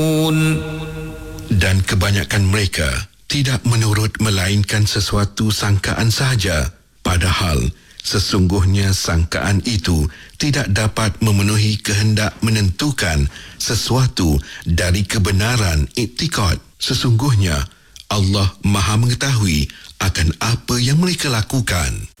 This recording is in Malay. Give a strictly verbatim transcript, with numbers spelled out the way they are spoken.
Dan kebanyakan mereka tidak menurut melainkan sesuatu sangkaan sahaja, padahal sesungguhnya sangkaan itu tidak dapat memenuhi kehendak menentukan sesuatu dari kebenaran iktikad. Sesungguhnya Allah Maha mengetahui akan apa yang mereka lakukan.